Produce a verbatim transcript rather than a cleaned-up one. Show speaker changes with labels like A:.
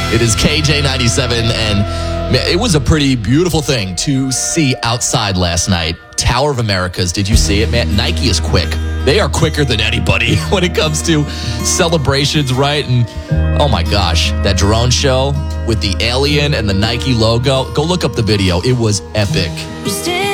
A: It is K J ninety-seven, and man, it was a pretty beautiful thing to see outside last night. Tower of Americas, did you see it, man? Nike is quick. They are quicker than anybody when it comes to celebrations, right? And oh my gosh, that drone show with the alien and the Nike logo. Go look up the video. It was epic.